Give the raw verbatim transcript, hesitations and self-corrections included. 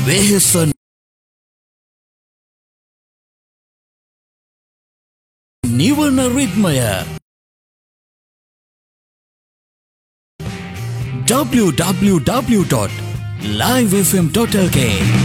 වෙහෙස නිවන රිද්මය w w w dot live f m dot l k